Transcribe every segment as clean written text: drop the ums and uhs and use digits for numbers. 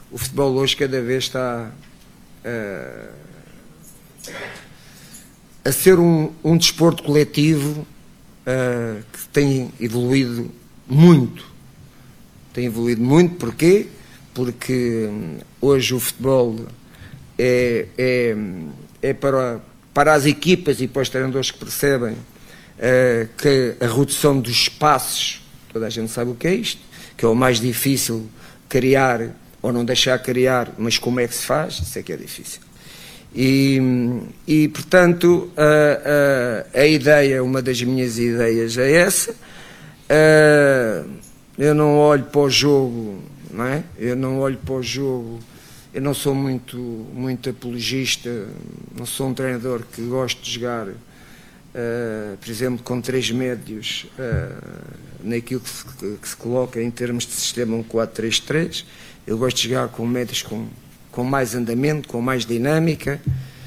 o futebol hoje cada vez está a ser um desporto coletivo que tem evoluído muito. Tem evoluído muito, porquê? Porque hoje o futebol é para as equipas e para os treinadores que percebem que a redução dos espaços, toda a gente sabe o que é isto, que é o mais difícil criar ou não deixar criar, mas como é que se faz? Isso é que é difícil. E portanto, a ideia, uma das minhas ideias é essa. Eu não olho para o jogo, não é? Eu não olho para o jogo, eu não sou muito apologista, não sou um treinador que gosto de jogar, por exemplo, com 3 médios, naquilo que se coloca em termos de sistema 1-4-3-3. Eu gosto de jogar com médios com mais andamento, com mais dinâmica.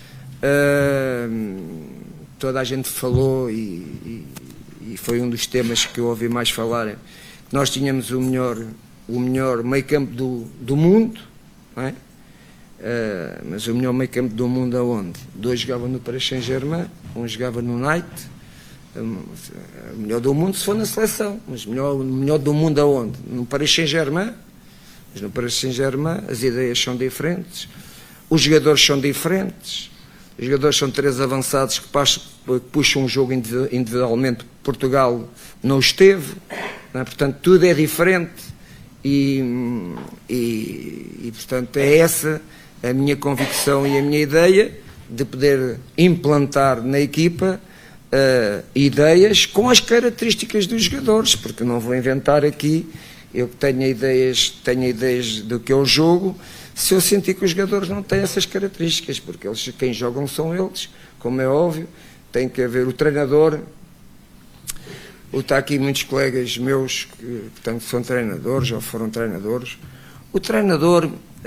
Toda a gente falou e foi um dos temas que eu ouvi mais falar. Nós tínhamos o melhor meio campo do mundo, não é? Mas o melhor meio campo do mundo aonde? 2 jogavam no Paris Saint-Germain, 1 jogava no United. O melhor do mundo se for na seleção, mas o melhor do mundo aonde? No Paris Saint-Germain. Mas no Paris Saint-Germain as ideias são diferentes, os jogadores são diferentes, os jogadores são 3 avançados que puxam um jogo individualmente. Portugal não esteve, não é? Portanto tudo é diferente e portanto é essa a minha convicção e a minha ideia de poder implantar na equipa ideias com as características dos jogadores, porque não vou inventar aqui. Eu tenho ideias do que é o jogo, se eu sentir que os jogadores não têm essas características, porque quem jogam são eles, como é óbvio. Tem que haver o treinador. Está aqui muitos colegas meus que portanto, são treinadores ou foram treinadores. O treinador,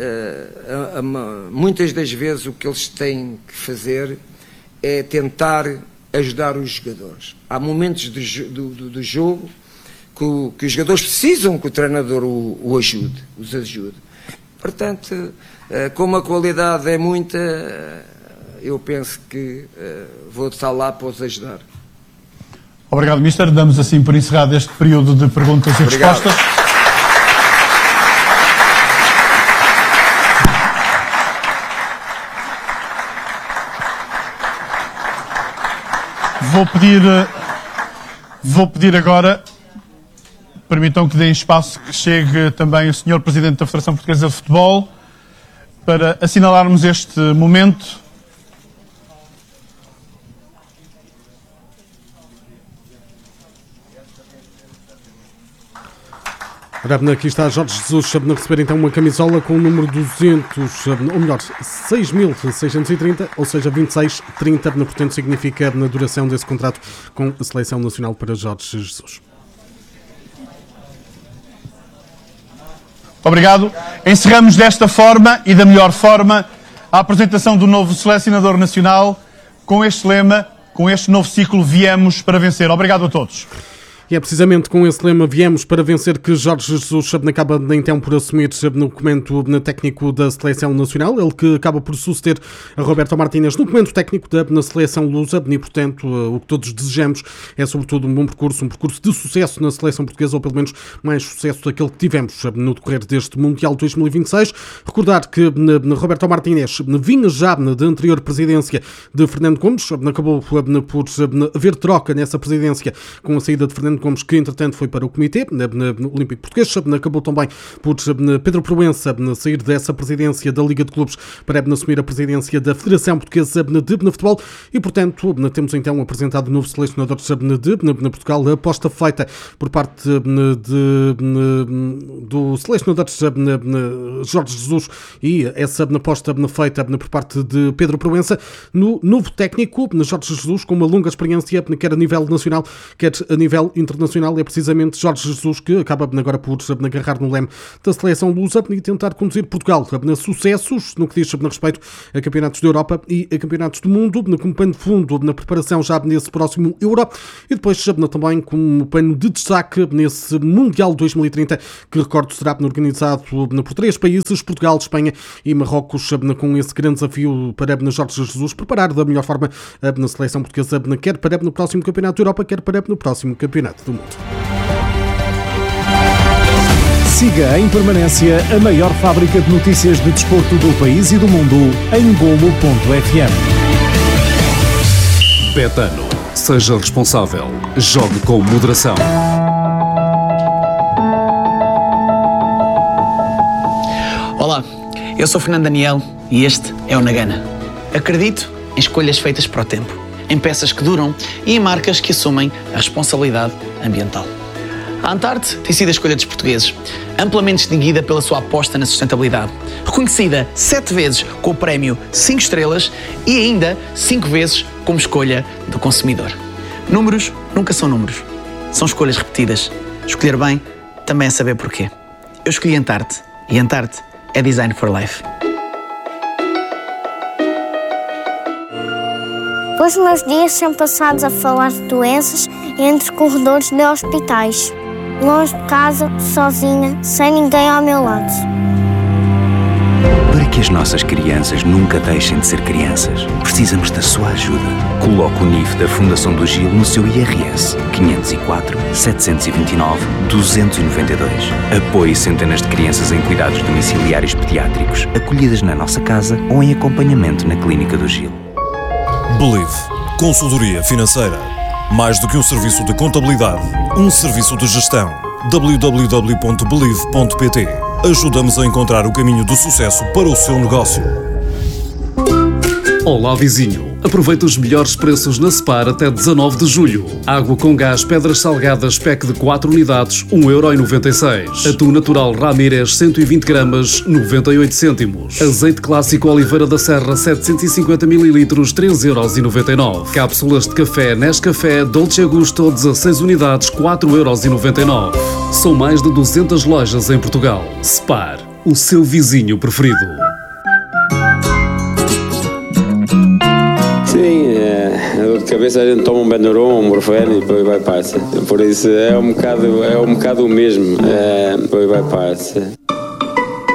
muitas das vezes, o que eles têm que fazer é tentar ajudar os jogadores. Há momentos do jogo que os jogadores precisam que o treinador os ajude. Portanto, como a qualidade é muita, eu penso que vou estar lá para os ajudar. Obrigado, Mister. Damos assim por encerrado este período de perguntas e respostas. Vou pedir agora, permitam que deem espaço que chegue também o Sr. Presidente da Federação Portuguesa de Futebol para assinalarmos este momento. Aqui está Jorge Jesus a receber então uma camisola com o número 200, ou melhor, 6.630, ou seja, 2630, portanto significa na duração desse contrato com a Seleção Nacional para Jorge Jesus. Obrigado. Encerramos desta forma e da melhor forma a apresentação do novo selecionador nacional com este lema, com este novo ciclo Viemos para Vencer. Obrigado a todos. E é precisamente com esse lema Viemos para Vencer que Jorge Jesus acaba então por assumir no comando técnico da Seleção Nacional, ele que acaba por suceder a Roberto Martínez no comando técnico na Seleção Lusa e, portanto, o que todos desejamos é sobretudo um bom percurso, de sucesso na Seleção Portuguesa, ou pelo menos mais sucesso daquele que tivemos no decorrer deste Mundial 2026. Recordar que Roberto Martínez vinha já da anterior presidência de Fernando Gomes, acabou por haver troca nessa presidência com a saída de Fernando Gomes, que entretanto foi para o Comitê Olímpico Português. Acabou também por Pedro Proença sair dessa presidência da Liga de Clubes para assumir a presidência da Federação Portuguesa de Futebol e, portanto, temos então apresentado o novo selecionador de Portugal, a aposta feita por parte do selecionador Jorge Jesus e essa aposta feita por parte de Pedro Proença no novo técnico Jorge Jesus, com uma longa experiência quer a nível nacional, quer a nível internacional. internacional é precisamente Jorge Jesus, que acaba agora por agarrar no leme da seleção lusa e tentar conduzir Portugal a sucessos no que diz a respeito a campeonatos da Europa e a campeonatos do mundo, como pano de fundo na preparação já nesse próximo Euro e depois também como pano de destaque nesse Mundial 2030, que recordo será organizado por 3 países, Portugal, Espanha e Marrocos, com esse grande desafio para Jorge Jesus preparar da melhor forma na seleção portuguesa, quer para no próximo Campeonato da Europa, quer para no próximo Campeonato do Mundo. Siga em permanência a maior fábrica de notícias de desporto do país e do mundo em Golo.fm. Betano. Seja responsável. Jogue com moderação. Olá, eu sou Fernando Daniel e este é o Nagana. Acredito em escolhas feitas para o tempo, em peças que duram e em marcas que assumem a responsabilidade ambiental. A Antarte tem sido a escolha dos portugueses, amplamente distinguida pela sua aposta na sustentabilidade, reconhecida 7 vezes com o prémio 5 estrelas e ainda 5 vezes como escolha do consumidor. Números nunca são números, são escolhas repetidas. Escolher bem também é saber porquê. Eu escolhi Antarte e Antarte é Design for Life. Os meus dias são passados a falar de doenças entre corredores de hospitais. Longe de casa, sozinha, sem ninguém ao meu lado. Para que as nossas crianças nunca deixem de ser crianças, precisamos da sua ajuda. Coloque o NIF da Fundação do Gil no seu IRS 504 729 292. Apoie centenas de crianças em cuidados domiciliários pediátricos, acolhidas na nossa casa ou em acompanhamento na Clínica do Gil. Believe. Consultoria financeira. Mais do que um serviço de contabilidade, um serviço de gestão. www.believe.pt. Ajudamos a encontrar o caminho do sucesso para o seu negócio. Olá, vizinho. Aproveita os melhores preços na Spar até 19 de julho. Água com gás Pedras Salgadas pack de 4 unidades, 1,96€. Atum natural Ramírez 120 gramas, 98 cêntimos. Azeite clássico Oliveira da Serra 750 ml, 3,99€. Cápsulas de café Nescafé Dolce Gusto 16 unidades, 4,99€. São mais de 200 lojas em Portugal. Spar, o seu vizinho preferido. Sim, a dor de cabeça a gente toma um Benuron, um Morfene e depois vai passa. Por isso é um bocado o mesmo, depois vai passa.